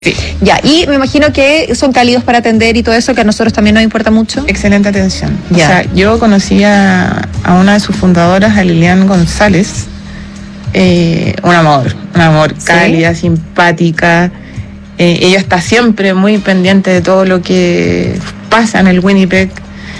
Sí. Ya, y me imagino que son cálidos para atender y todo eso, que a nosotros también nos importa mucho. Excelente atención. Ya. O sea, yo conocí a una de sus fundadoras, a Lilian González. Un amor, ¿Sí? cálida, simpática. Ella está siempre muy pendiente de todo lo que pasa en el Winnipeg.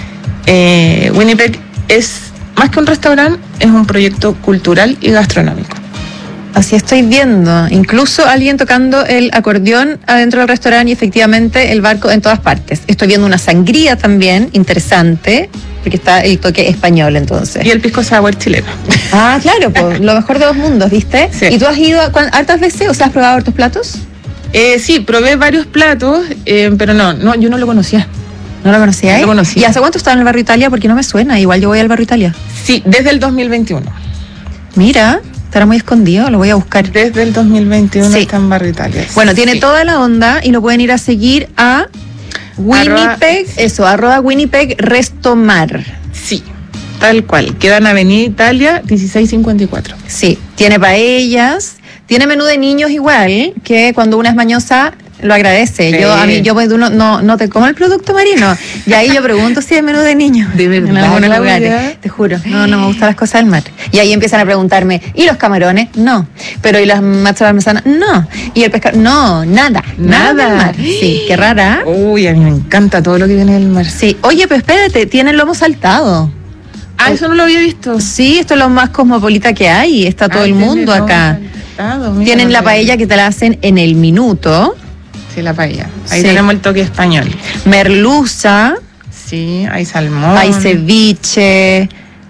Winnipeg es, más que un restaurante, es un proyecto cultural y gastronómico. Así estoy viendo, incluso alguien tocando el acordeón adentro del restaurante y efectivamente el barco en todas partes. Estoy viendo una sangría también, interesante, porque está el toque español entonces. Y el pisco sour chileno. Ah, claro, pues lo mejor de dos mundos, ¿viste? Sí. ¿Y tú has ido hartas veces? O sea, ¿has probado hartos platos? Sí, probé varios platos, pero no, yo no lo conocía. ¿No lo conocías? No lo conocía. ¿Y hace cuánto estás en el barrio Italia? Porque no me suena, igual yo voy al barrio Italia. Sí, desde el 2021. Mira, estará muy escondido, lo voy a buscar. Desde el 2021 Sí. está en Barrio Italia. Bueno, tiene Sí. toda la onda y lo pueden ir a seguir a Winnipeg, @Winnipeg Restomar. Sí, tal cual. Queda en Avenida Italia 1654. Sí, tiene paellas, tiene menú de niños igual, que cuando una es mañosa lo agradece. Sí. Yo voy de uno, no te como el producto marino. Y ahí yo pregunto si hay menú de niños. ¿De verdad, En algunos Claudia? lugares, te juro. No me gustan las cosas del mar. Y ahí empiezan a preguntarme, ¿y los camarones? No. Pero ¿y las machas parmesanas? No. ¿Y el pescado? No, nada. Nada del mar. Sí, qué rara. Uy, a mí me encanta todo lo que viene del mar. Sí. Oye, pero espérate, tienen lomo saltado. Ah, eso no lo había visto. Sí, esto es lo más cosmopolita que hay. Está todo el mundo acá. Tienen la paella que te la hacen en el minuto. Sí, la paella. Ahí Sí. tenemos el toque español. Merluza, Sí, hay salmón. hay ceviche,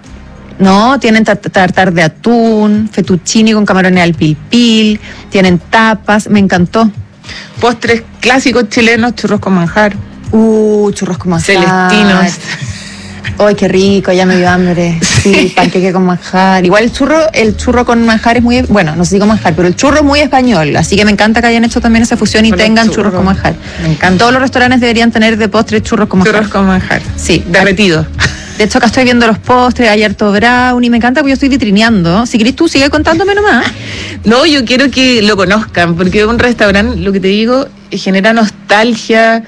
¿no? Tienen tartar de atún, fettuccini con camarones al pil, tienen tapas, me encantó. Postres clásicos chilenos, churros con manjar. Churros con manjar. Celestinos. ¡Ay, qué rico! Ya me dio hambre. Sí, panqueque con manjar. Igual el churro con manjar es muy, bueno, no sé si con manjar, pero el churro es muy español, así que me encanta que hayan hecho también esa fusión y Con los tengan churros churros. con manjar. Me encanta. Todos los restaurantes deberían tener de postre churros con manjar. Churros con manjar. Sí. Derretido. De hecho, acá estoy viendo los postres, hay harto brownie, me encanta porque yo estoy vitrineando. Si querés tú, sigue contándome nomás. No, yo quiero que lo conozcan, porque un restaurante, lo que te digo, genera nostalgia.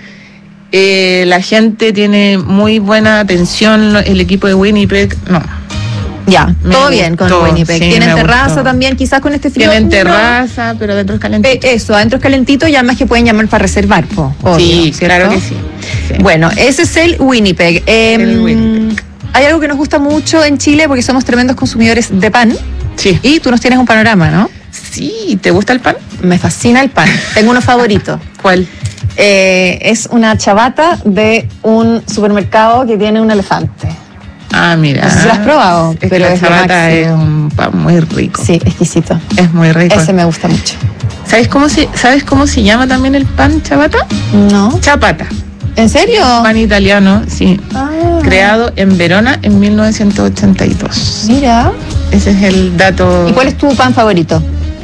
La gente tiene muy buena atención, el equipo de Winnipeg, no. Ya, Me todo bien con gustó, Winnipeg. sí, Tienen me terraza gustó. también, quizás con este frío. Tienen no. terraza, pero adentro es calentito. Eso, adentro es calentito y además que pueden llamar para reservar, obvio, Sí, ¿cierto? claro que sí. Sí. Bueno, ese es el Winnipeg. El Winnipeg. Hay algo que nos gusta mucho en Chile porque somos tremendos consumidores de pan Sí. y tú nos tienes un panorama, ¿no? Sí, ¿te gusta el pan? Me fascina el pan. Tengo uno favorito. ¿Cuál? Es una chabata de un supermercado que tiene un elefante. Ah, mira. No sé si lo has probado, Es que pero la es lo chabata es máximo. un pan muy rico. Sí, exquisito. Es muy rico. Ese me gusta mucho. ¿Sabes cómo se llama también el pan chabata? ¿No? Chapata. ¿En serio? Pan italiano, sí. Ah, Creado en Verona en 1982. mira. Ese es el dato. ¿Y cuál es tu pan favorito?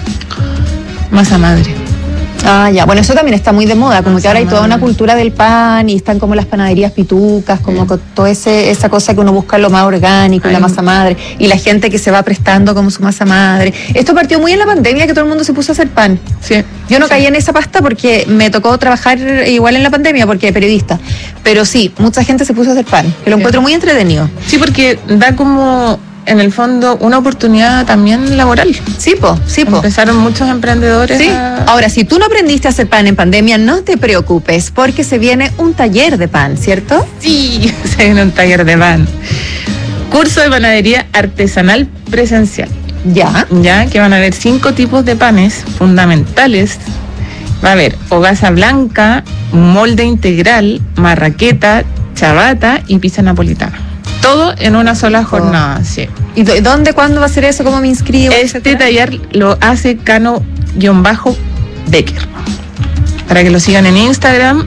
Masa madre. Ah, ya. Bueno, eso también está muy de moda, como que Masa ahora hay toda una madre. cultura del pan y están como las panaderías pitucas, como con toda esa cosa que uno busca lo más orgánico, y la Ay. masa madre, y la gente que se va prestando como su masa madre. Esto partió muy en la pandemia, que todo el mundo se puso a hacer pan. Sí. Yo no Sí. caí en esa pasta porque me tocó trabajar igual en la pandemia, porque periodista. Pero sí, mucha gente se puso a hacer pan, que lo Sí. encuentro muy entretenido. Sí, porque da como, en el fondo, una oportunidad también laboral. Sí, po. Empezaron muchos emprendedores. Sí. a- Ahora, si tú no aprendiste a hacer pan en pandemia, no te preocupes, porque se viene un taller de pan, ¿cierto? Sí, se viene un taller de pan. Curso de panadería artesanal presencial. Ya. Ya que van a haber 5 tipos de panes fundamentales. Va a haber hogaza blanca, molde integral, marraqueta, chabata y pizza napolitana. Todo en una sola jornada, sí. ¿Y dónde, cuándo va a ser eso? ¿Cómo me inscribo? Este etcétera? taller lo hace Cano-Becker. Para que lo sigan en Instagram.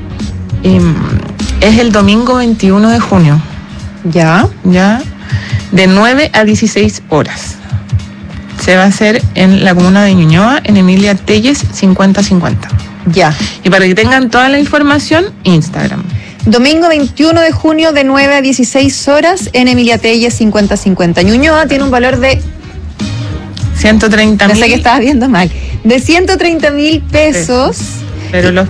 Es el domingo 21 de junio, Ya. ¿ya? De 9 a 16 horas. Se va a hacer en la comuna de Ñuñoa, en Emilia Telles 5050. Ya. Y para que tengan toda la información, Instagram. Domingo 21 de junio de 9 a 16 horas en Emilia Telles 5050. Ñuñoa tiene un valor de, 130.000. pensé que estabas viendo mal, de 130.000 pesos. Pero los